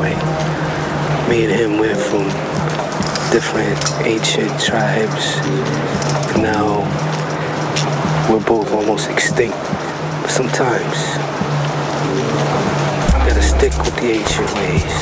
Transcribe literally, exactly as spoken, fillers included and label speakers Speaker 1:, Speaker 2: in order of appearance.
Speaker 1: Like, me and him went from different ancient tribes, and now we're both almost extinct. But sometimes, you gotta stick with the ancient ways.